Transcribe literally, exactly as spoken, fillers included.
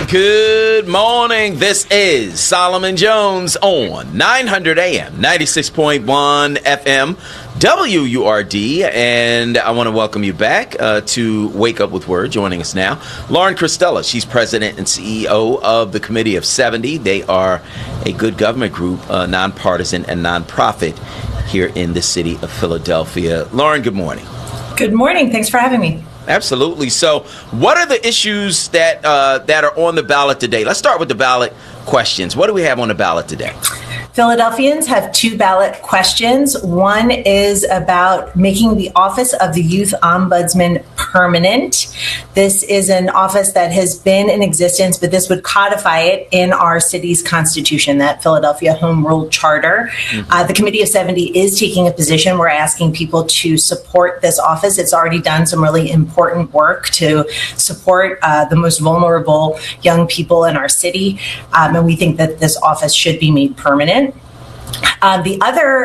Good morning. This is Solomon Jones on nine hundred A M, ninety-six point one F M, W U R D. And I want to welcome you back uh, to Wake Up with Word. Joining us now, Lauren Cristella. She's president and C E O of the Committee of seventy. They are a good government group, uh, nonpartisan and nonprofit here in the city of Philadelphia. Lauren, good morning. Good morning. Thanks for having me. Absolutely. So what are the issues that uh, that are on the ballot today? Let's start with the ballot questions. What do we have on the ballot today? Philadelphians have two ballot questions. One is about making the office of the Youth Ombudsman permanent. This is an office that has been in existence, but this would codify it in our city's constitution, that Philadelphia Home Rule Charter. Mm-hmm. Uh, the Committee of seventy is taking a position. We're asking people to support this office. It's already done some really important work to support uh, the most vulnerable young people in our city, um, and we think that this office should be made permanent. Uh, the other